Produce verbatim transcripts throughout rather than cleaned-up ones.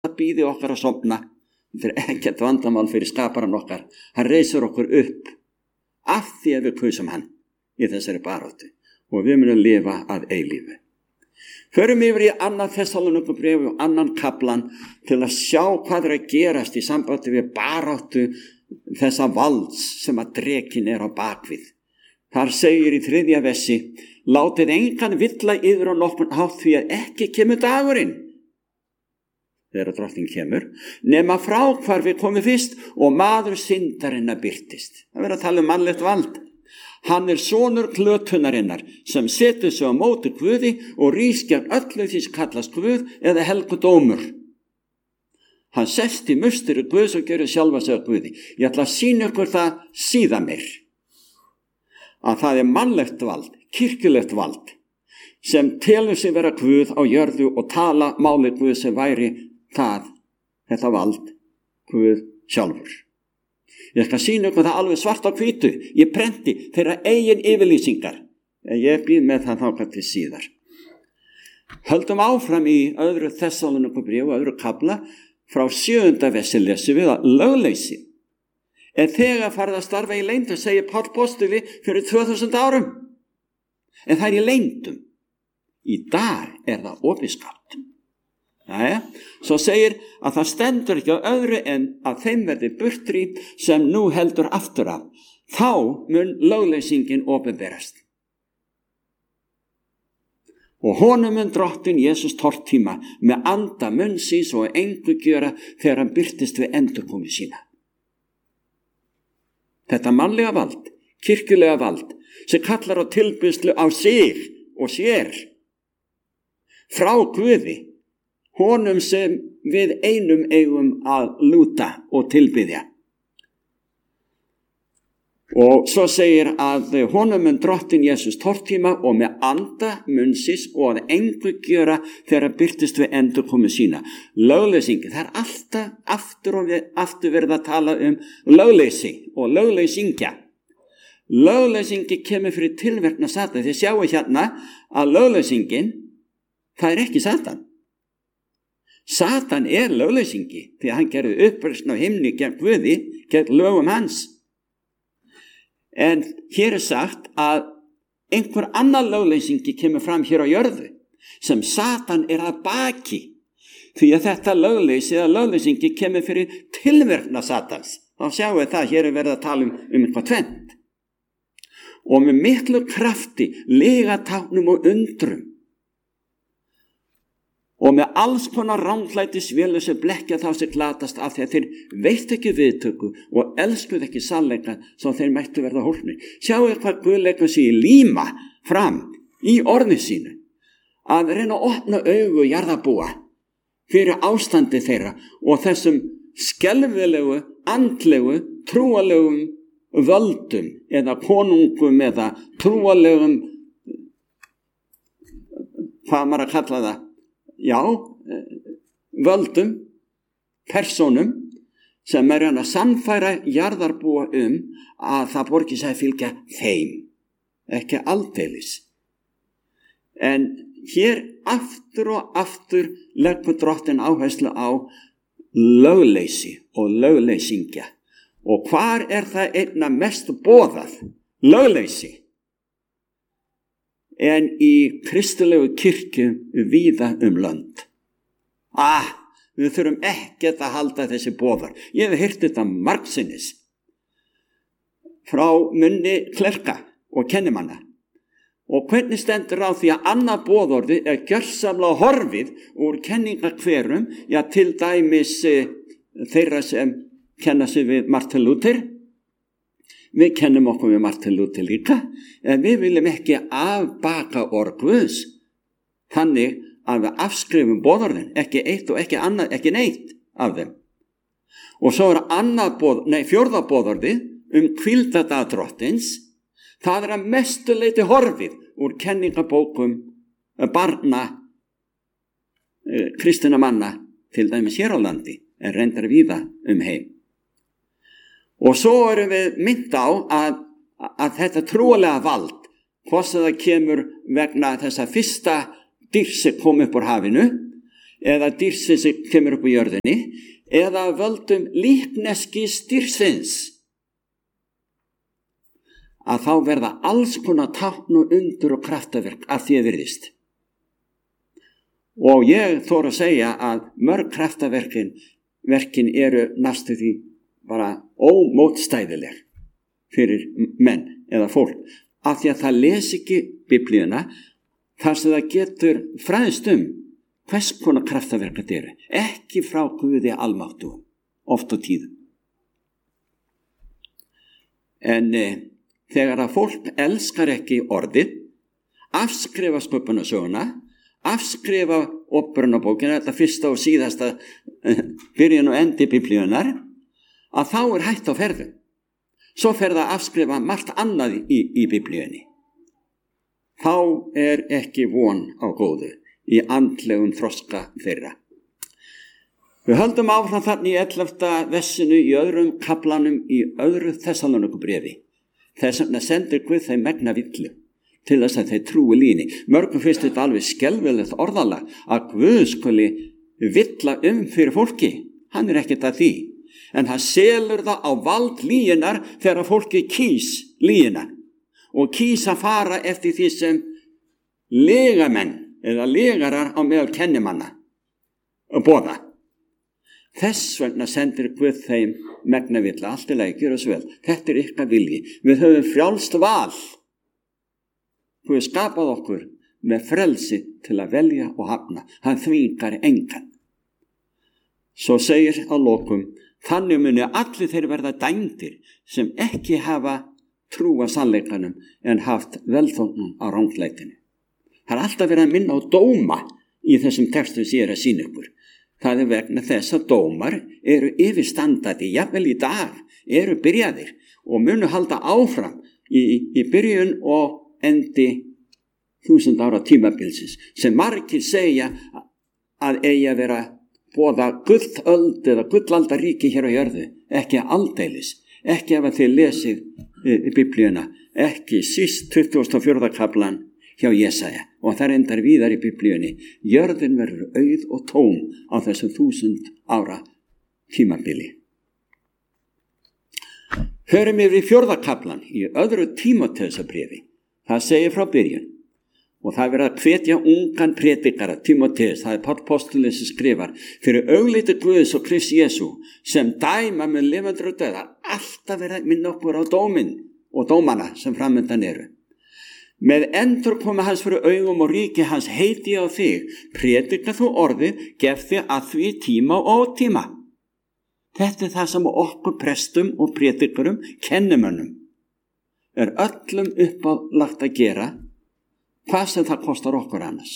það bíði okkar að sofna. Þetta er ekkert vandamál fyrir skaparan okkar. Hann reisur okkur upp af því að við kausum hann í þessari baráttu og við munum lifa að eilífu. Förum yfir í annað Þessalóníkubréf og annan kaflan til að sjá hvað er að gerast í sambandi við baráttu þessa valds sem að drekinn er á bakvið. Þar segir í þriðja versi: látið engan villa yfir á nokkurn hátt því að ekki kemur dagurinn, þegar drottinn kemur, nema frá hvar við komum fyrst og maður syndarinnar birtist. Það verður að tala um mannlegt vald. Hann er sonur glötunarinnar sem setur sig á móti Guði og rís gegn öllu því sem kallast Guð eða helgudómur. Hann sest í musteri Guðs og gerir sjálfa sig að Guði. Ég ætla að sýna ykkur það síðan mér. Að það er mannlegt vald, kirkjulegt vald, sem telur sig vera Guð á jörðu og tala máli Guð sem væri það, þetta vald, Guð sjálfur. Ég skal sýna ykkur það alveg svart á hvítu. Ég prenti þeirra eigin yfirlýsingar. Ég býð með það þangað til síðar. Höldum áfram í öðru Þessalóníkubréfi og öðru kafla. Frá sjöunda versi lesum við að lögleysi er þegar farið að starfa í leyndum, segir Páll postuli fyrir tvö þúsund árum. En það er í leyndum. Í dag er það opinskátt. Jæja, svo segir að það stendur ekki á öðru en að þeim verði burtri sem nú heldur aftur af. Þá mun lögleysingin opinberast. Og honum mun drottinn Jesús tortíma með anda munnsins og engu gjöra þegar hann birtist við endurkomu sína. Þetta mannlega vald, kirkjulega vald, sem kallar á tilbyrðslu á sig og sér frá Guði, honum sem við einum eigum að lúta og tilbiðja. Og svo segir að honum mun drottinn Jesús tortíma og með anda munnsins og að engu gjöra þegar að birtist við endurkomu sína. Lögleysingi, það er alltaf aftur og aftur verið að tala um lögleysi og lögleysingja. Lögleysingi kemur fyrir tilverkna Satan. Þið sjáu hérna að lögleysingin, það er ekki Satan. Satan er lögleysingi því að hann gerði uppreisn á himni gegn Guði, gegn lögum hans. En hér er sagt að einhver annar lögleysingi kemur fram hér á jörðu sem Satan er að baki, því að þetta lögleysi eða lögleysingi kemur fyrir tilverkna Satans. Þá sjáum við það, hér er verið að tala um, um eitthvað tvennt. Og með miklu krafti, lygatáknum og undrum og með alls konar ranglætis vélu sem blekkja þá sem glatast af því að þeir veit ekki viðtöku og elskuð ekki sannleikann svo þeir mættu verða hólpnir. Sjáu hvað Guð leggur sig í líma fram í orði sínu að reyna að opna augu jarðarbúa fyrir ástandi þeirra og þessum skelfilegu, andlegu, trúalegum völdum eða konungum eða trúalegum, hvað maður að kalla það, já, völdum, personum sem er að sannfæra jarðarbúa um að það borgi sig að fylgja þeim, ekki aldeilis. En hér aftur og aftur leggur drottinn áherslu á lögleysi og lögleysingja. Og hvar er það einna mest boðað? Lögleysi. En í kristilegu kirkju víða um lönd. Ah, við þurfum ekkert að halda þessi boðar. Ég hef heyrt þetta margsinnis frá munni klerka og kennimanna. Og hvernig stendur á því að annað boðorði er gjörsamlega horfið úr kenningakverum, já til dæmis e, þeirra sem kenna sig við Martin Luther. Við kennum okkur við Martin Luther líka, en við viljum ekki afbaka orð Guðs, þannig að við afskrifum boðorðin, ekki eitt og ekki annað, ekki neitt af þeim. Og svo er annað boð, nei, fjórða boðorði um hvíldardag drottins, það er að mestu leyti horfið úr kenningabókum barna eh, kristinna manna, til dæmis hér á landi, en reyndar víða um heim. Og svo erum við mynd á að, að þetta trúalega vald, hvort það kemur vegna þessa fyrsta dýr sem kom upp úr hafinu, eða dýrsins sem kemur upp á jörðinni, eða völdum líkneskis dýrsins, að þá verða alls konar tákn og undur og kraftaverk af því að virðist. Og ég þóra að segja að mörg kraftaverkin verkin eru næstu því bara ómótstæðileg fyrir menn eða fólk, af því að það les ekki Biblíuna þar sem það getur fræðst um hvers konar kraftaverk þetta eru, ekki frá Guði almáttugur, oft á tíðum. En e, þegar að fólk elskar ekki orðið, afskrifa sköpunarsöguna, afskrifa Upprunabókina, þetta fyrsta og síðasta byrjun og endi Biblíunar, að þá er hætt á ferðu. Svo fer það að afskrifa margt annað í, í Biblíunni. Þá er ekki von á góðu í andlegum þroska þeirra. Við höldum áfram þannig í ellefta vessinu í öðrum kaflanum í öðru Þessalóníkubréfi. Þess vegna sendir Guð þeim megna villu til þess að þeir trúi líni. Mörgum finnst þetta alveg skelfilegt orðalag að Guð skuli villa um fyrir fólki. Hann er ekkert að því. En hann selur það á vald lýginar þegar fólki kýs lýgina og kýs að fara eftir því sem legamenn eða legarar á meðal kennimanna og boða. Þess vegna sendir Guð þeim megna villa. Allt er leikir og svel. Þetta er ykkar vilji. Við höfum frjálst val. Guð skapað okkur með frelsi til að velja og hafna. Hann þvingar engan. Svo segir að lokum, þannig muni allir þeir verða dæmdir sem ekki hafa trúa sannleikanum en haft velþóknun á ranglætinu. Það er alltaf verið að minna á dóma í þessum textum sem ég er að sýna ykkur. Það er vegna þess að dómar eru yfirstandandi, jafnvel í dag, eru byrjaðir og munu halda áfram í, í byrjun og endi þúsund ára tímabilsins, sem margir segja að eigi að vera boða gullöld eða gullaldaríki hér á jörðu, ekki aldeilis, ekki ef að þið lesið í Biblíuna, ekki síst tuttugasta og fjórða kaflan hjá Jesaja, og það endar víðar í Biblíunni. Jörðin verður auð og tóm á þessum þúsund ára tímabili. Hörum yfir í fjórða kaflan í öðru Tímóteusarbréfi. Það segir frá byrjun og það er verið að hvetja ungan predikara, Tímóteus, það er Páll postulinn sem skrifar, fyrir augliti Guðs og Krists Jesú sem dæma með lifandur og dauða, alltaf verið að minna okkur á dóminn og dómana sem framöndan eru. Með endurkomi hans fyrir augum og ríki hans heiti á þig, predika þú orðið, gef þig að því tíma og ótíma. Þetta er það sem okkur prestum og predikurum, kennimönnum, er öllum uppálagt að gera, hvað sem það kostar okkur annars.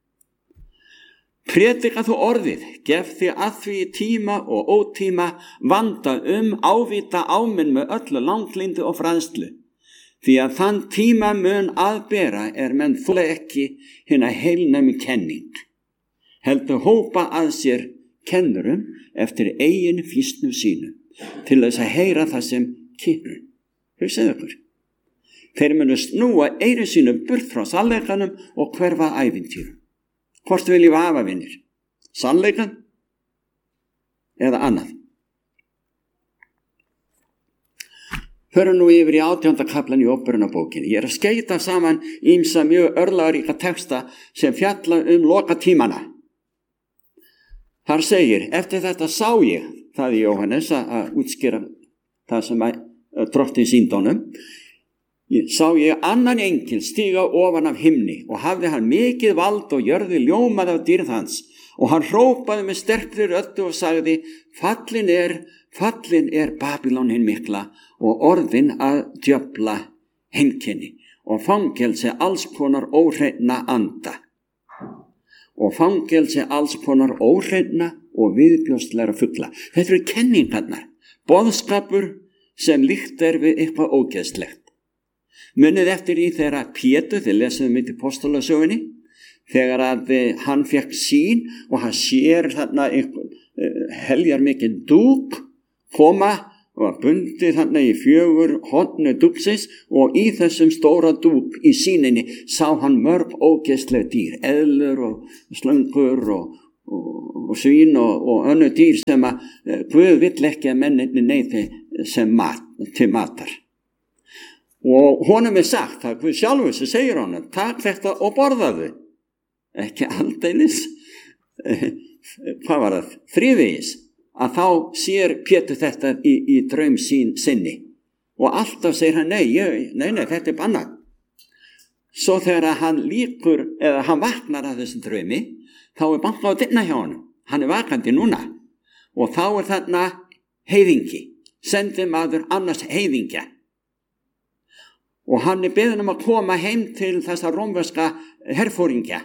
Predika þú orðið, gef þig að því tíma og ótíma, vanda um, ávita áminn með öllu langlindi og fræðslu, því að þann tíma mun aðbera er menn þola ekki hina heilnæmi kenning, heldur hópa að sér kennurum eftir eigin fýsnum sínum, til þess að heyra það sem kynur. Hugsið ykkur. Þeir munu snúa eyru sínu burt frá sannleikanum og hverfa ævintýrum. Hvort viljum við hafa, vinir? Sannleikan eða annað? Förum nú yfir í átjánda kaflan í Upprunabókinni. Ég er að skeita saman ýmsa mjög örlagaríka texta sem fjalla um loka tímana. Þar segir, eftir þetta sá ég, það er Jóhannes að útskýra það sem að drottinn sýndi honum, sá ég annan engil stíga ofan af himni og hafði hann mikið vald og jörði ljómað af dýrð hans og hann hrópaði með sterkri röddu og sagði, fallin er, fallin er Babylon hin mikla og orðin að djöfla heimkynni og fangelsi alls konar óhreinna anda og fangelsi alls konar óhreinna og viðbjóðslegra fugla. Þetta eru kenningarnar, boðskapur sem líkt er við eitthvað ógeðslegt. Munið eftir í þegar Pétur, þið lesaðum mitt í Postulasögunni, þegar að hann fekk sýn og hann sér þarna einhvern uh, heljar mikinn dúk koma og var bundið þarna í fjögur hornu dúksins og í þessum stóra dúk í sýninni sá hann mörg ógeðsleg dýr, eðlur og slöngur og, og, og svín og, og önnu dýr sem að Guð vill ekki að menninni neyði sem mat, til matar. Og honum er sagt, það Guð sjálfur sem segir honum, takk þetta og borðaðu. Ekki aldeilis, hvað var það, þrívegis, að þá sér Pétur þetta í, í draum sín sinni. Og alltaf segir hann, nei, ég, nei, nei, þetta er bannað. Svo þegar hann líkur, eða hann vaknar að þessum draumi, þá er bankað á dyrnar hjá honum. Hann er vakandi núna. Og þá er þarna heiðingi, sendi maður annars heiðingja. Og hann er beðinn um að koma heim til þessa rómverska herfóringja.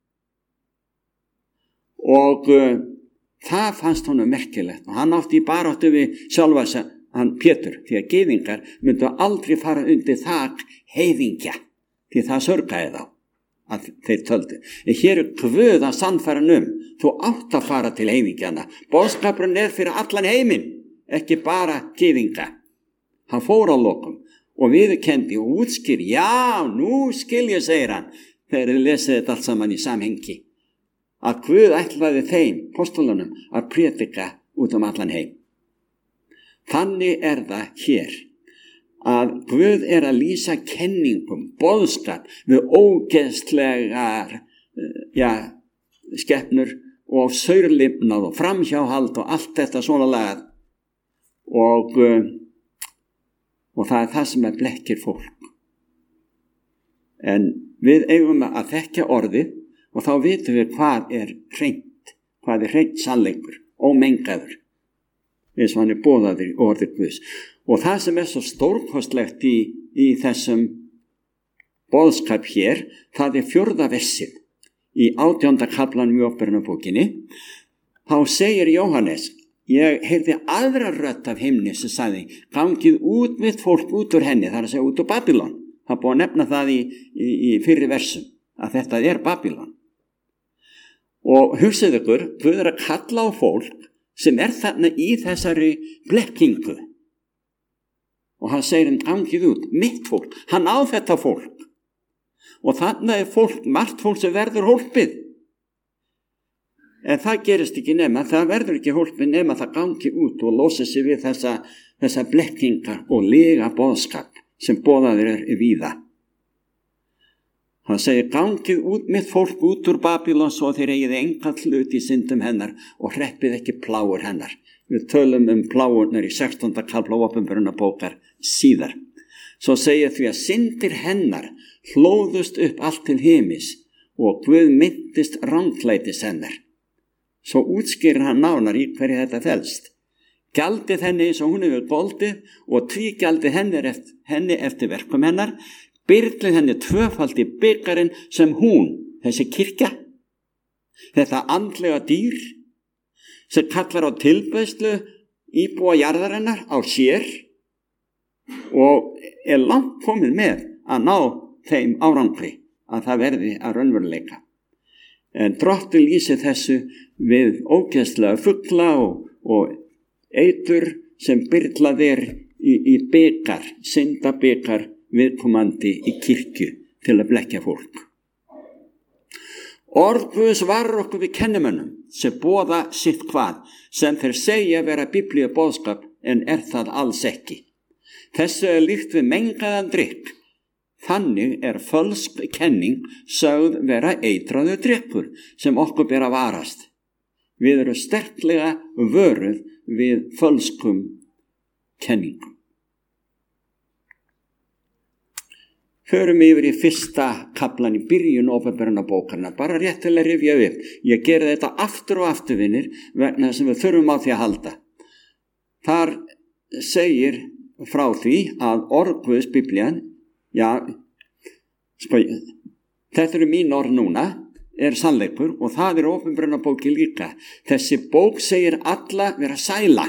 Og uh, það fannst honum merkilegt. Og hann átti í baráttu við sjálfa sig, hann Pétur, því að gyðingar myndu aldrei fara undir þak heiðingja, því það sörgaði þá, að þeir töldu. En hér er Guð að sannfæra um, þú átt að fara til heiðingjana. Boðskapurinn er fyrir allan heiminn, ekki bara gyðinga. Hann fór á lokum og viðurkenndi og útskýr, já, nú skil ég, segir hann, þegar þið lesið þetta allt saman í samhengi, að Guð ætlaði þeim, postulunum, að prédika út um allan heim. Þannig er það hér, að Guð er að lýsa kenningum, boðskap við ógeðslegar, já, skepnur og saurlifnað og framhjáhald og allt þetta svona lagað. Og og það er það sem er blekkir fólk. En við eigum að þekkja orðið og þá vitum við hvað er hreint, hvað er hreint sannleikur, ómengaður, eins og hann er boðaður í orðið Guðs. Og það sem er svo stórkostlegt í, í þessum boðskap hér, það er fjórða versið í átjánda kaflanum í Upprunabókinni. Þá segir Jóhannes, ég heyrði aðra rödd af himni sem sagði, gangið út mitt fólk út úr henni, það er að segja út úr Babylon. Það er búið að nefna það í, í, í fyrri versum, að þetta er Babylon. Og hugsið ykkur, Guð er að kalla á fólk sem er þarna í þessari blekkingu. Og hann segir, gangið út, mitt fólk, hann á þetta fólk. Og þarna er fólk, margt fólk sem verður hólpið. En það gerist ekki nema, það verður ekki hólpið nema það gangi út og losi sig við þessa, þessa blekkingar og lega boðskap sem boðaður er víða. Það segir, gangið út mitt fólk út úr Babylon svo þeir eigið engan hlut í syndum hennar og hreppið ekki plágur hennar. Við tölum um plágurnar í sextánda kafla Upprunabókar síðar. Svo segir því að syndir hennar hlóðust upp allt til himis og Guð myndist ranglætis hennar. Svo útskýrir hann nánar í hverju þetta felst. Gjaldið henni eins og hún hefur goldið og tvígjaldið henni eftir, henni eftir verkum hennar, byrlið henni tvöfald í byggarinn sem hún, þessi kirkja, þetta andlega dýr, sem kallar á tilbeiðslu íbúa jarðarinnar á sér og er langt komið með að ná þeim árangri að það verði að raunveruleika. En Drottinn lýsir þessu við ógeðslega fugla og, og eitur sem byrlað er í, í byggar, syndabyggar viðkomandi í kirkju til að blekkja fólk. Orð Guðs varir okkur við kennimönnum sem boða sitt hvað, sem þeir segja vera biblíu boðskap en er það alls ekki. Þessu er líkt við mengaðan drykk. Þannig er fölsk kenning sögð vera eitraður drykkur sem okkur ber að varast. Við erum sterklega vöruð við fölskum kenningum. Förum yfir í fyrsta kaflan í byrjun Upprunabókarinnar, bara rétt til að rifja upp. Ég geri þetta aftur og aftur, vinir, vegna þess að við þurfum á því að halda. Þar segir frá því að orð Guðs Biblían, já, sko, þetta eru mín orð núna, er sannleikur og það er Upprunabókin líka. Þessi bók segir alla vera sæla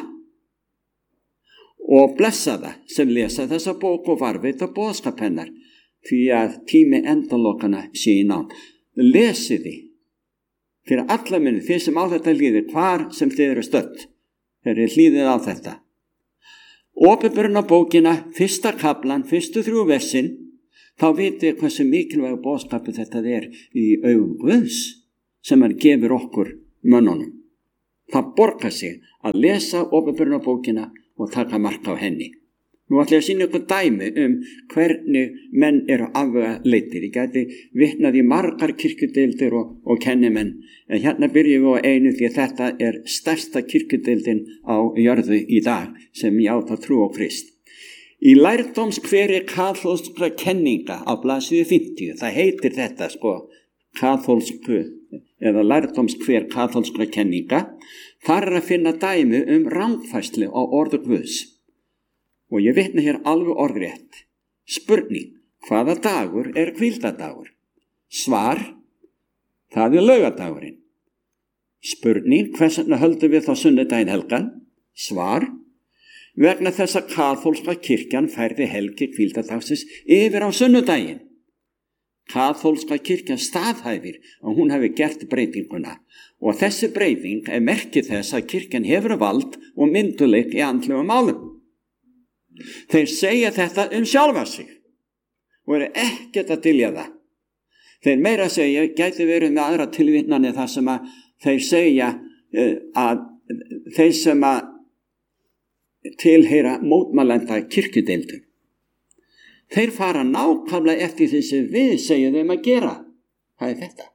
og blessa það sem lesa þessa bók og varveita boðskap hennar, því að tími endalokana sé í nánd. Lesið því fyrir alla minni, þið sem á þetta hlýðir, hvar sem þið eru stödd, þeir eru hlýðið á þetta. Upprunabókina, fyrsta kaflan, fyrstu þrjú versin, þá vitið hversu mikilvæg boðskapur þetta er í augum Guðs sem hann gefur okkur mönnunum. Það borgar sig að lesa Åpenbarunarbókina og taka mark á henni. Nú ætla ég að sýna ykkur dæmi um hvernig menn eru afvegaleitir. Ég gæti vitnað í margar kirkjudeildir og, og kennimenn, en hérna byrjum við á einu því að þetta er stærsta kirkjudeildin á jörðu í dag sem játa trú á Krist. Í lærdómskveri kaþólskra kenninga á blaðsíðu fimmtíu, það heitir þetta sko, kaþólsku eða lærdómskver kaþólskra kenninga, þar er að finna dæmi um rangfærslu á orðu Guðs. Og ég vitna hér alveg orðrétt. Spurning, hvaða dagur er hvíldadagur? Svar, það er laugadagurinn. Spurning, hvers vegna höldum við þá sunnudaginn helgan? Svar, vegna þess að kaþólska kirkjan færði helgi hvíldadagsins yfir á sunnudaginn. Kaþólska kirkjan staðhæfir að hún hafi gert breytinguna og þessi breyting er merkið þess að kirkjan hefur vald og mynduleik í andlegum málum. Þeir segja þetta um sjálfa sig og eru ekkert að dylja það. Þeir meira segja, gæti verið með aðra tilvitnanir þar sem að þeir segja að þeir sem að tilheyra mótmælenda kirkjudeildum, þeir fara nákvæmlega eftir því sem við segjum þeim að gera. Það er þetta.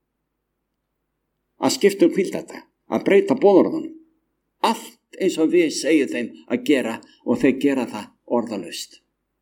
Að skipta um hvíldadag, að breyta boðorðunum. Allt eins og við segjum þeim að gera og þeir gera það orðalaust.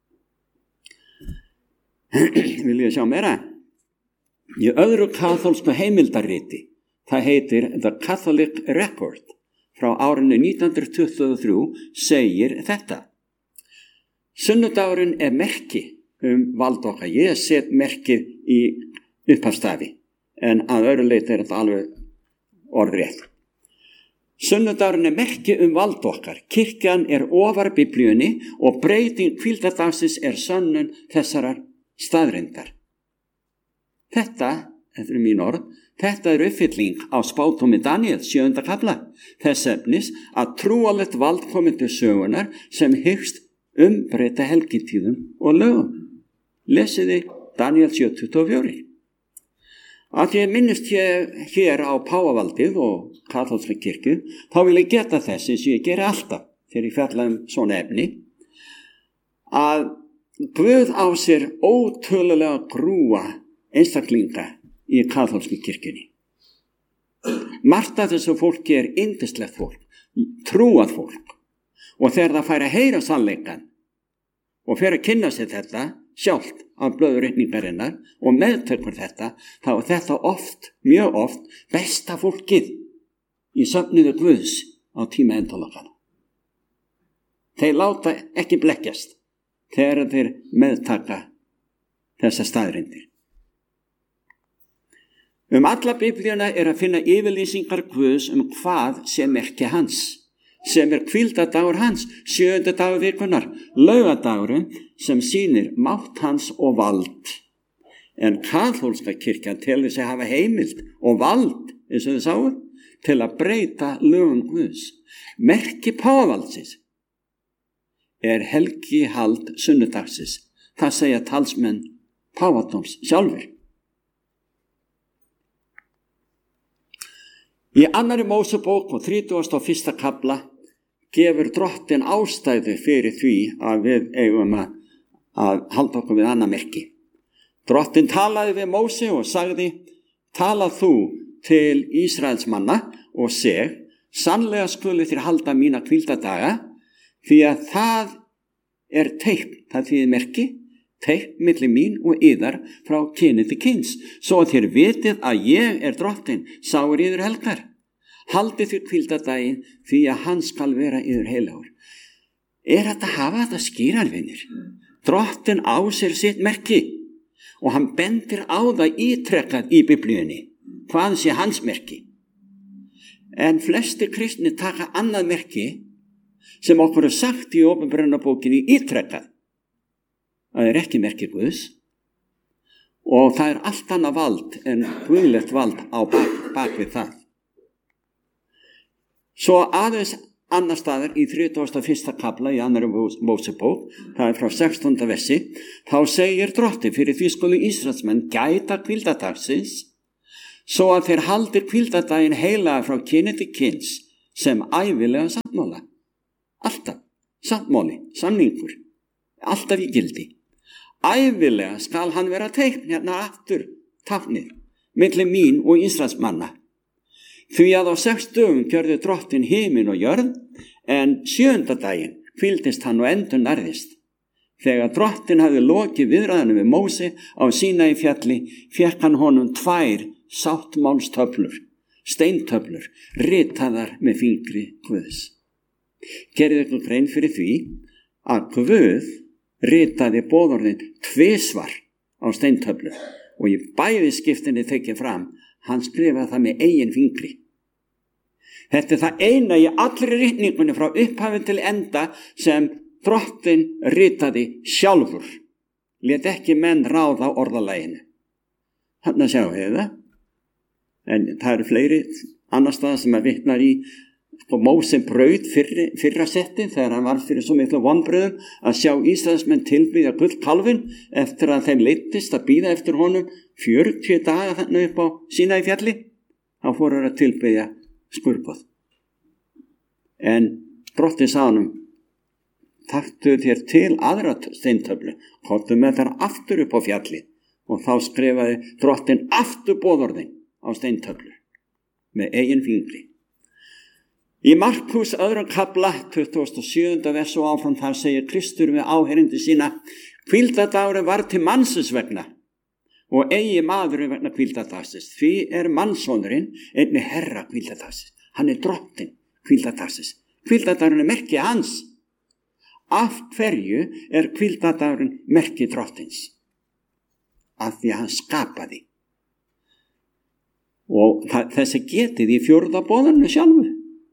Vil ég sjá meira? Í öðru kaþólsku heimildarriti, það heitir The Catholic Record, frá árinu nítján hundruð tuttugu og þrjú, segir þetta. Sunnudagurinn er merki um vald okkar. Ég set merkið í upphafstafi, en að öðru leyti er þetta alveg orðrétt. Sunnudagurinn er merki um vald okkar. Kirkjan er ofar biblíunni og breyting hvíldadagsins er sönnun þessarar staðreyndar. Þetta, þetta er mín orð, þetta er uppfylling á spádómi Daniel sjöunda kafla. Þess efnis að trúalegt vald komi til sögunar sem hyggst umbreyta helgitíðum og lögum. Lesiði Daniel sjö tuttugu og fjögur. Að ég minnist hér, hér á páfavaldið og kaþólskri kirkju, þá vil ég geta þess eins og ég geri alltaf þegar ég fjalla um svona efni, að Guð á sér ótölulega grúa einstaklinga í kaþólskri kirkjunni. Margt af þessu fólki er yndislegt fólk, trúað fólk, og þegar það fær að heyra sannleikann og fer að kynna sér þetta sjálft af blöðurreikningarinnar og meðtökur þetta, þá er þetta oft, mjög oft, besta fólkið í söfnuðu Guðs á tíma endalokana. Þeir láta ekki blekkjast þegar þeir meðtaka þessa staðreyndir. Um alla biblíuna er að finna yfirlýsingar Guðs um hvað sem merki hans, sem er hvíldadagur hans, sjöunda dagur vikunar, laugadagurinn sem sýnir mátt hans og vald. En kaþólska kirkjan telur sig hafa heimild og vald, eins og þið sáu, til að breyta lögum Guðs. Merki páfavaldsins er helgihald sunnudagsins. Það segja talsmenn páfadóms sjálfur. Í annarri Mósebók og þrítugasta og fyrsta kafla gefur Drottinn ástæðu fyrir því að við eigum að, að halda okkur við annað merki. Drottinn talaði við Móse og sagði, tala þú til Ísraels manna og seg, sannlega skulu þér halda mína hvíldadaga, því að það er teikn, það þýðir merki, teikn milli mín og yðar frá kyni til kyns, svo að þér vitið að ég er Drottinn, sáir yður helgar. Haldið þér hvíldadaginn því að hann skal vera yður heilagur. Er þetta að hafa þetta skýrarvinir? Drottinn á sér sitt merki og hann bendir á það ítrekkað í biblíunni, hvað sé hans merki. En flesti kristni taka annað merki sem okkur er sagt í Åpenbarunarbókinni ítrekkað. Það er ekki merki Guðs og það er allt annað vald en guðlegt vald á bak, bak við það. Svo aðeins annar staðar í þrítugasta og fyrsta kafla í annarri Mósebók, það er frá sextánda versi, þá segir Drottinn, fyrir því skulu Ísraelsmenn gæta hvíldadagsins, svo að þeir haldi hvíldardaginn heilaga frá kyni til kyns sem ævilega sáttmála. Alltaf, sáttmáli, samningur, alltaf í gildi. Ævilega skal hann vera teikn hérna aftur táknið, milli mín og Ísraelsmanna. Því að á sex dögum gjörði drottin himin og jörð, en sjöunda daginn hvíldist hann og endur nærðist. Þegar drottin hafði lokið viðræðinu við Móse á Sínaí fjalli, fékk hann honum tvær sáttmálstöflur, steintöflur, ritaðar með fingri Guðs. Gerið ykkur grein fyrir því að Guð ritaði boðorðin tvisvar á steintöflur og í bæði skiptinni tekið fram, hann skrifaði það með eigin fingri. Þetta er það eina í allri ritningunni frá upphafi til enda sem drottin ritaði sjálfur. Lét ekki menn ráða á orðalaginu. Þarna sjáum við það. En það eru fleiri annar staðar sem að vitnar í og Móse braut fyrri, fyrra setti þegar hann var fyrir svo miklu vonbröðum að sjá Ísraelsmenn tilbyggja gullkálfinn eftir að þeim leiddist að bíða eftir honum fjörutíu daga þarna upp á Sínaí fjalli. Þá fóru þeir að tilbyggja skurboð. En drottin sagði honum, taktu þér til aðra steintöflu, komdu með þær aftur upp á fjalli, og þá skrifaði drottin aftur boðorðin á steintöflu með eigin fingri. Í Markús öðrum kafla tuttugasta og sjöunda vers og áfram þar segir Kristur við áheyrendur sína, hvíldardagurinn var til mannsins vegna og eigi maðurinn vegna hvíldadagsins. Því er mannssonurinn einnig herra hvíldadagsins. Hann er drottin hvíldadagsins. Hvíldardagurinn er merki hans. Af hverju er hvíldardagurinn merki drottins? Af því að hann skapaði. Og þessi getið í fjórða boðanu sjálfu.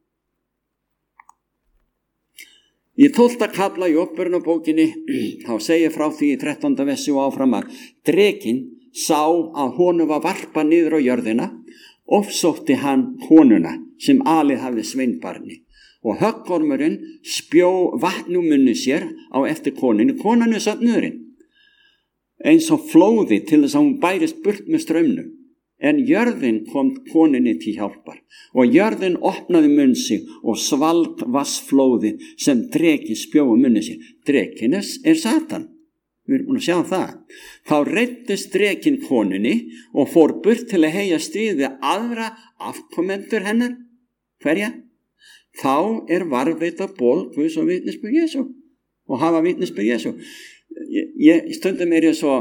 Í tólfta kafla í Upprunabókinni þá segir frá því í þrettánda versi og áfram að drekinn sá að honum var varpað niður á jörðina, ofsótti hann konuna sem alið hafði sveinbarni og höggormurinn spjó vatn úr munni sér á eftir koninu, konan er söfnuðurinn, eins og flóði til þess að hún bærist burt með straumnum. En jörðin kom koninni til hjálpar og jörðin opnaði munn sig og svalt vassflóði sem dreki spjói munni sér. Drekines er Satan. Við erum búin að sjá það. Þá reiddist drekin koninni og fór burt til að heyja stríð við aðra afkomendur hennar. Hverja? Þá er varðveita boð Guðs og vitnisburð Jesú og hafa vitnisburð Jesú. Ég, ég stundum er ég svo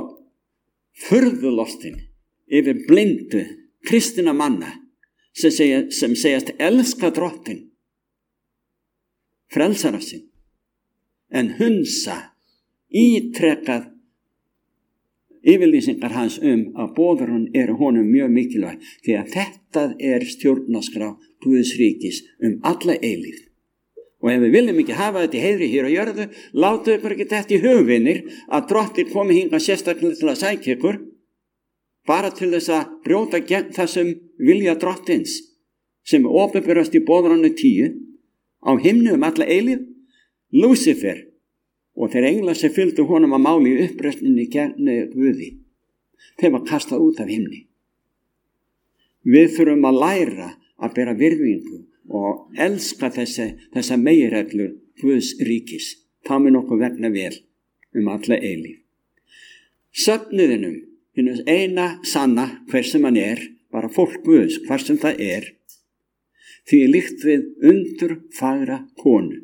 furðulostin yfir blindu kristina manna sem, segja, sem segjast elska drottin, frelsara sinn, en hunsa ítrekað yfirlýsingar hans um að boðurinn eru honum mjög mikilvæg því að þetta er stjórnarskrá Guðs ríkis um alla eilífð. Og ef við viljum ekki hafa þetta í heiðri hér á jörðu, látu ykkur ekki þetta í hugvinir að drottin komi hingað sérstaklega til að sækja ykkur bara til þess að brjóta gegn þessum vilja drottins sem opinberast í boðorðinu tíu á himni um alla eilífð, Lúsifer og þeir englar sem fylgdu honum að máli í uppreisninni gegn Guði. Þeir var kastað út af himni. Við þurfum að læra að bera virðingu og elska þessi, þessa meginreglur Guðs ríkis. Það mun okkur vegna vel um alla eilífð. Söfnuðinum hinn eina sanna hver sem hann er, bara fólk Guðs, hver sem það er, því líkt við undur fagra konu.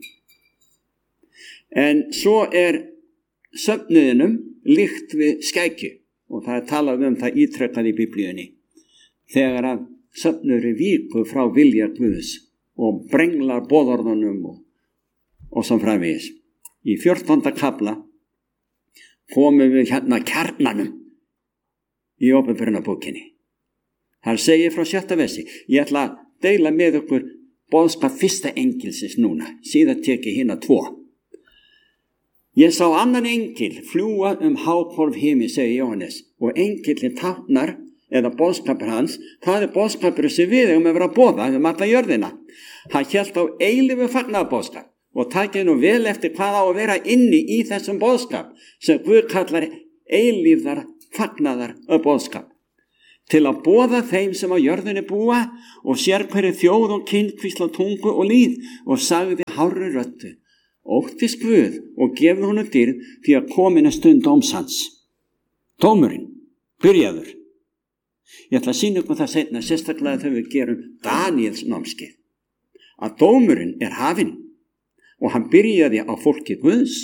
En svo er söfnuðinum líkt við skækju og það er talað um það ítrekkað í Biblíunni. Þegar að söfnuður er víku frá vilja Guðs og brenglar boðorðunum og, og svo framvegis. Í fjórtánda kafla komum við hérna kjarnanum í Upprunabókinni. Þar segir frá sjötta versi, ég ætla að deila með okkur boðskap fyrsta engilsins núna, síðan teki hina tvo. Ég sá annan engil fljúga um hákorf himi, segir Jóhannes, og engilin táknar, eða boðskapur hans, það er boðskapur sem við eigum að vera að boða um alla jörðina. Hann hélt á eilífu fagnaðarboðskap og takið nú vel eftir hvað á að vera inni í þessum boðskap sem Guð kallar eilífðar fagnaðar og boðskap. til að boða þeim sem á jörðinni búa og sér hverju þjóð og kyn, kvísla, tungu og líð, og sagði hárri röddu: óttist Guð og gefðu honum dýrð, því að komin er stund dóms hans. Dómurinn byrjaður. Ég ætla að sýna ykkur það seinna, sérstaklega þegar við gerum Daníels námskeið, að dómurinn er hafinn og hann byrjaði á fólki Guðs.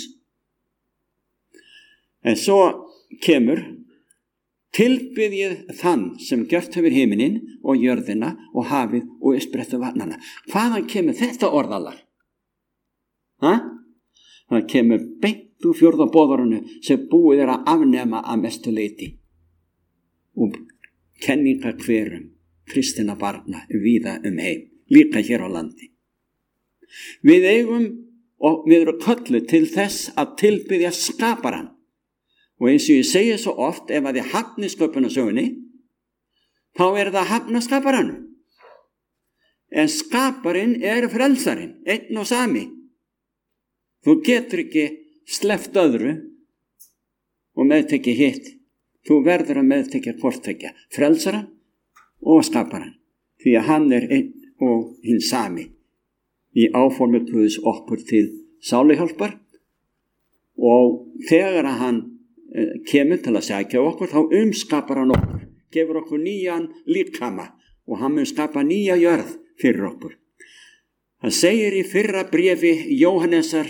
En svo kemur: tilbiðið þann sem gjört hefur himinin og jörðina og hafið og uppsprettu vatnana. Hvaðan kemur þetta orðalag? Ha? Það kemur beint úr fjórða boðorðinu sem búið er að afnema að mestu leyti og kenninga hverum kristinna barna víða um heim, líka hér á landi. Við eigum og við erum kölluð til þess að tilbiðja skaparann. Og eins og ég segi svo oft, ef að þið hafni sköpunarsögunni, þá er það hafna skaparann. En skaparinn er frelsarinn, einn og sami. Þú getur ekki sleppt öðru og meðtekja hitt. Þú verður að meðtekja hvorttekja, frelsarann og skaparann. Því að hann er einn og hinn sami í áformi Guðs okkur til sáluhjálpar. Og þegar að hann kemur til að sækja okkur, þá umskapar hann okkur, gefur okkur nýjan líkama og hann mun skapa nýja jörð fyrir okkur. Það segir í fyrra bréfi Jóhannesar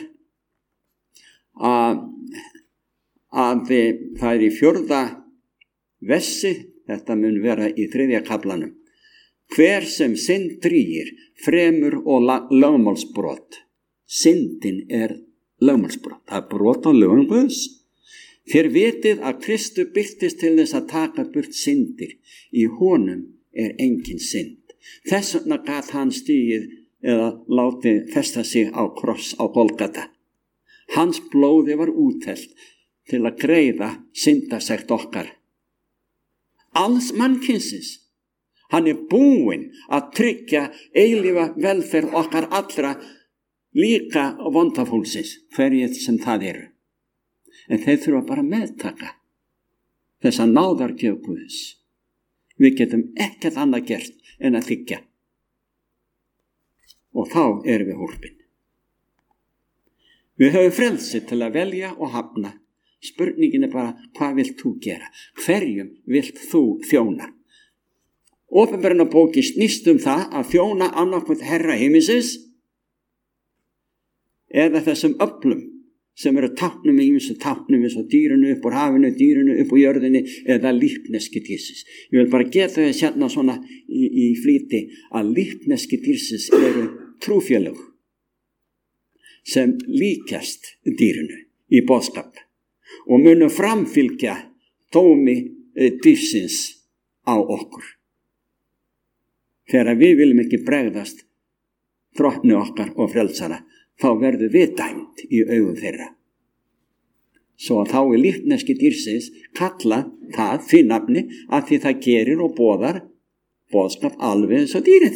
að, að það er í fjórða versi, þetta mun vera í þriðja kaflanum: hver sem synd drýgir fremur og lögmálsbrot. Syndin er lögmálsbrot, það er brot á lögum Guðs. Þér vitið að Kristu birtist til þess að taka burt syndir. Í honum er engin synd. Þess vegna gat hann stigið eða látið festa sig á kross á Golgata. Hans blóði var úthellt til að greiða syndasekt okkar. Alls mannkynsins. Hann er búinn að tryggja eilífa velferð okkar allra, líka vondafólksins, hverjir sem það eru. En þeir þurfa bara að meðtaka þessa náðargjöf Guðs. Við getum ekkert annað gert en að þiggja. Og þá erum við hólpin. Við höfum frelsi til að velja og hafna. Spurningin er bara: hvað vilt þú gera? Hverjum vilt þú þjóna? Opinberunarbóki snýst um það að þjóna annarkvæmt Herra himinsins eða þessum öflum sem eru táknum í ýmsu táknum, eins og dýrunu upp úr hafinu, dýrunu upp úr jörðinni, eða lífneski dýrsins. Ég vil bara geta þess hérna svona í, í flýti að lífneski dýrsins eru trúfélög sem líkjast dýrunu í boðskap og munu framfylgja dómi dýrsins á okkur. Þegar við viljum ekki bregðast drottni okkar og frelsara, þá verður við dæmt í augum þeirra. Svo að þá er lífneski dýrsins kalla það því nafni að því það gerir og boðar boðskap alveg eins og dýrið.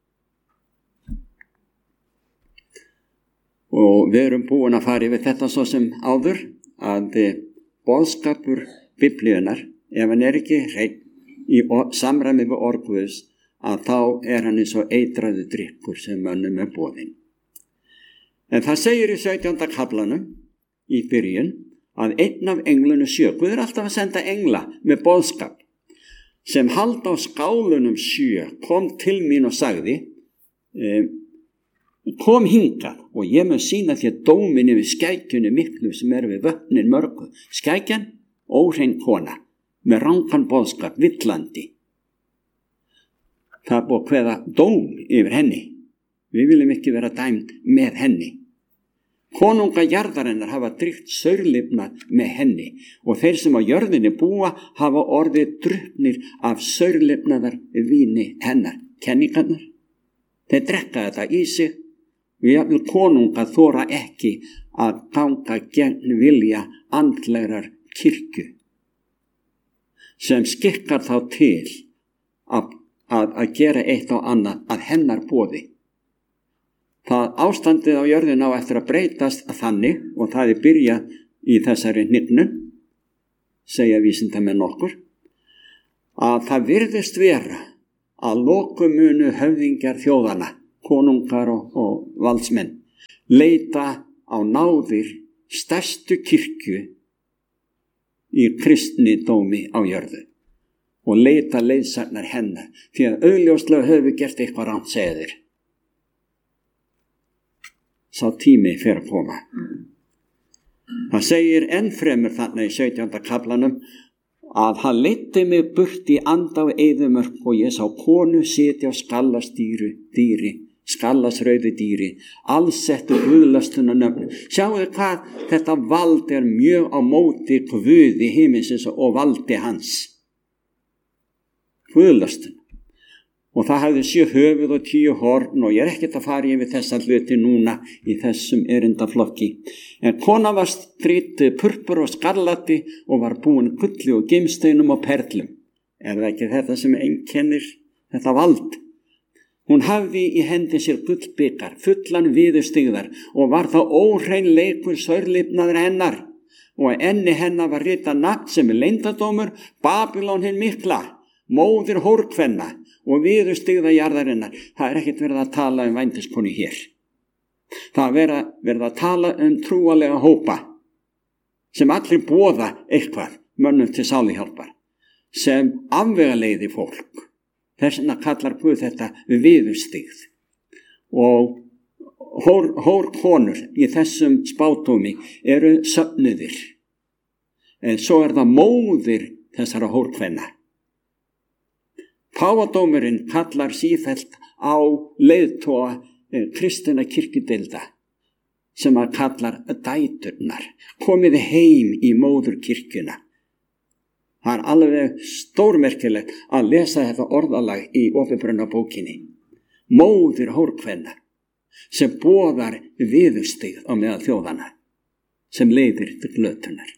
Og við erum búin að fara yfir þetta svo sem áður, að boðskapur Biblíunar, ef hann er ekki hreinn í samræmi við orð Guðs, að þá er hann eins og eitraður drykkur sem mönnum er boðinn. En það segir í sautjánda kaflanum í byrjun að einn af englunum sjö, Guð er alltaf að senda engla með boðskap, sem halda á skálunum sjö, kom til mín og sagði: eh, kom hingað og ég mun sýna þér dómin yfir skækjunni miklu sem er við vötnin mörgu. Skækjan, óhrein kona, með rangan boðskap, villandi. Það er búið að kveða dóm yfir henni. Við viljum ekki vera dæmd með henni. Konunga jarðarinnar hafa drygt saurlifnað með henni og þeir sem á jörðinni búa hafa orðið drukknir af saurlifnaðar víni hennar. Kenningarnar, þeir drekka þetta í sig og jafnvel konunga þora ekki að ganga gegn vilja andlegrar kirkju sem skikkar þá til að, að, að gera eitt og annað að hennar boði. Það ástandið á jörðin á eftir að breytast að þannig, og það er byrjað í þessari hnignun, segja vísindamenn okkur, að það virðist vera að lokum munu höfðingjar þjóðana, konungar og, og valdsmenn, leita á náðir stærstu kirkju í kristnidómi á jörðu og leita leiðsagnar hennar, því að augljóslega höfum við gert eitthvað rangt, segja þeir. Sá tími fer að koma. Það segir enn fremur þarna í sautjánda kaflanum að hann leiddi mig burt í anda á eyðimörk og ég sá konu sitja á skallastýru dýri, skallasrauðu dýri, allsettu guðlastuna nöfn. Sjáu hvað þetta vald er mjög á móti Guði himinsins og valdi hans. Guðlastuna. Og það hafði sjö höfuð og tíu horn og ég er ekkert að fara yfir þessa hluti núna í þessum erindaflokki. En kona var strýtt purpur og skarlati og var búin gulli og gimsteinum og perlum. Er það ekki þetta sem einkennir þetta vald? Hún hafði í hendi sér gullbikar, fullan viðurstyggðar og var þá óhrein leikur saurlifnaður hennar. Og enni hennar var ritað nafn sem er leyndardómur, Babylon hin mikla, móðir hórkvenna og viðurstyggða jarðarinnar. Það er ekkert verið að tala um vændiskonu hér. Það er verið, verið að tala um trúalega hópa sem allir boða eitthvað mönnum til sálihjálpar, sem afvegaleiði fólk. Þess vegna kallar Guð þetta viðurstyggð. Og hór, hórkonur í þessum spátómi eru söfnuðir. En svo er það móðir þessara hórkvenna. Páfadómurinn kallar sífellt á leiðtoga eh, kristinna kirkjudeilda sem að kallar dæturnar. Komiði heim í móður kirkjuna. Það er alveg stórmerkilegt að lesa þetta orðalag í Opinberunarbókinni. Móðir hórkvenna sem boðar viðurstyggð á meðal þjóðana sem leiðir til glötunar.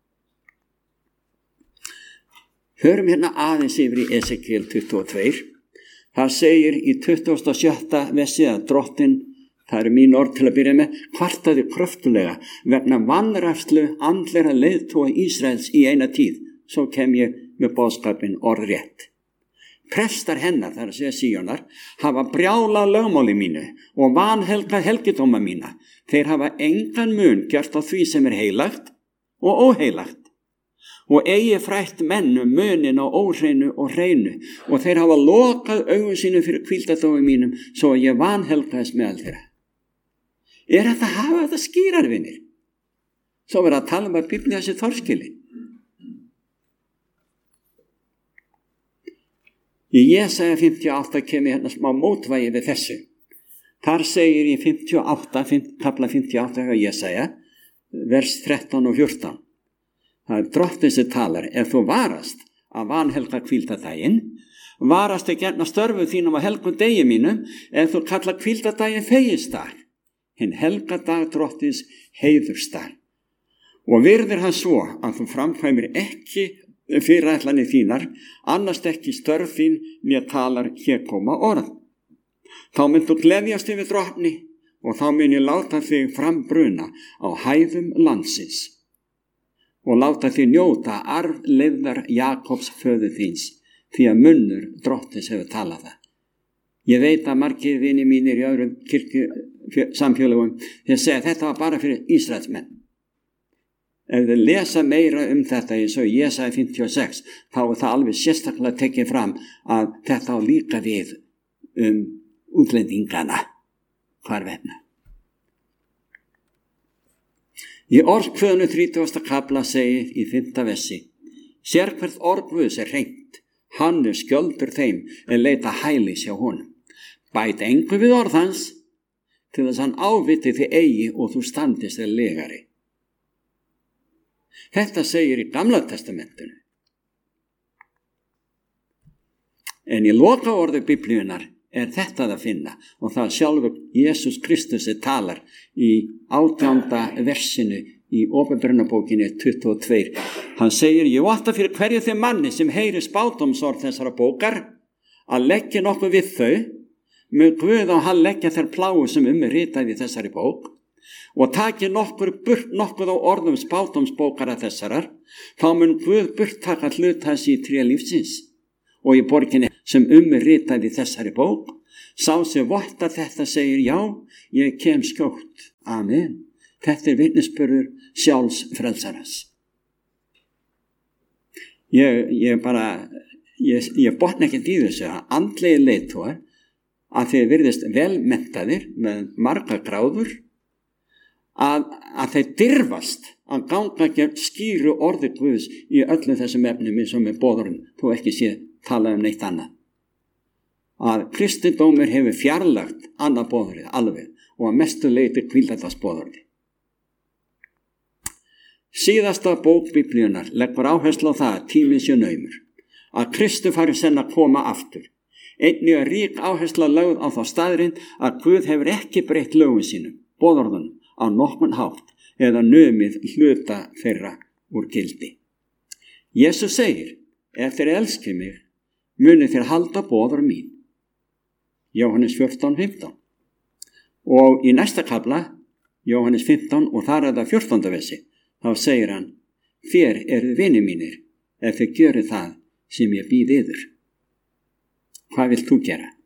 Hörum hérna aðeins yfir í Esekiel tuttugu og tvö. Það segir í tuttugasta og sjötta versi að drottin, það eru mín orð til að byrja með, kvartaði kröftulega vegna vanrækslu andlega leiðtoga Ísraels í eina tíð. Svo kem ég með boðskapin orðrétt. Prestar hennar, þar að segja Síonar, hafa brjálað lögmáli mínu og vanhelgað helgidóma mína. Þeir hafa engan mun gjört á því sem er heilagt og óheilagt. Og eigi frætt menn um munin á óhreinu og hreinu og þeir hafa lokað augun sínu fyrir hvíldardómi mínum svo að ég vanhelgaðist meðal þeirra. Er þetta að hafa þetta skýrar, vinir? Svo verður að tala um að Biblía sé torskili. Í Jesaja fimmtíu og átta kemur hérna smá mótvægi við þessu. Þar segir í fimmtíu og átta, kafla fimmtíu og átta hjá Jesaja, vers þrettán og fjórtán. Það er drottinn sem talar, ef þú varast að vanhelga hvíldardaginn, varast ekki hérna störfu þínum á helgum degi mínum, ef þú kalla hvíldardaginn fegisdag, hinn helgadag drottins heiðursdag. Og virðir hann svo að þú framkvæmir ekki fyrirætlanir þínar, annast ekki störf þín né talar hér koma orð. Þá mynd þú gleðjast yfir drottni og þá mun ég láta þig frambruna á hæðum landsins og láta þig njóta arfleifðar Jakobs föður þíns, því að munnur drottins hefur talað það. Ég veit að margir vinir mínir í öðrum kirkju samfélögum þeir segja að þetta var bara fyrir Ísraelsmenn. Ef þið lesa meira um þetta eins og Jesaja fimmtíu og sex, þá er það alveg sérstaklega tekið fram að þetta á líka við um útlendingana hvarvetna. Í orðkvöðnu þrítugasta kafla segir í fimmta versi: Sérhvert orð Guðs er hreint, hann er skjöldur þeim en leita hælis hjá honum. Bæt engu við orð hans, til þess hann áviti þig eigi og þú standist er legari. Þetta segir í Gamla testamentinu. En í loka orðu Biblíunar er þetta að finna og það sjálfur Jesús Kristus talar í átjánda versinu í Opinberunarbókinni tuttugu og tvö. Hann segir, ég votta fyrir hverju þeim manni sem heyri spádómsorð þessara bókar að leggja nokkuð við þau, með Guð og hann leggja þær pláu sem um er ritað í þessari bók og taki nokkur burt nokkuð á orðum spádómsbókara þessarar, þá mun Guð burt taka hlut hans í tré lífsins og í borginni sem umritaði þessari bók. Sá sem vottar þetta segir já, ég kem skjótt. Amen. Þetta er vitnisburður sjálfs frelsaras. Ég, ég bara, ég, ég botna ekkert í þessu að andlegi leiðtogar að þeir virðist velmenntaðir með marga gráður að, að þeir dirfast að ganga gegn skýru orði Guðs í öllum þessum efnum eins og með boðurum, þó ekki sé talað um neitt annað. Að kristindómur hefur fjarlagt annað boðurið alveg og að mestu leyti hvíldast boðurið. Síðasta bók Biblíunnar leggur áherslu á það að tíminn sé naumur, að Kristi fari senn að koma aftur. Einnig er rík áhersla lögð á þá staðrind að Guð hefur ekki breytt lögum sínum, boðorðunum, á nokkurn hátt eða numið hluta þeirra úr gildi. Jesús segir, ef þeir elski mig, muni þeir halda boðor mín. Jóhannes fjórtán fimmtán. Og í næsta kafla, Jóhannes fimmtán og þar er það fjórtánda versi, þá segir hann, þér eru vinir mínir ef þið gjöru það sem ég býð yður. Hvað vilt þú gera?